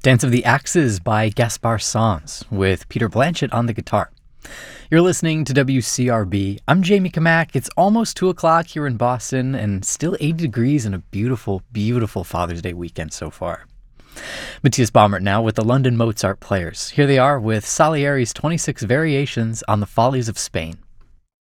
Dance of the Axes by Gaspar Sans with Peter Blanchett on the guitar. You're listening to WCRB. I'm Jamie Kamak. It's almost 2 o'clock here in Boston and still 80 degrees and a beautiful, beautiful Father's Day weekend so far. Matthias Baumert now with the London Mozart Players. Here they are with Salieri's 26 variations on the Follies of Spain.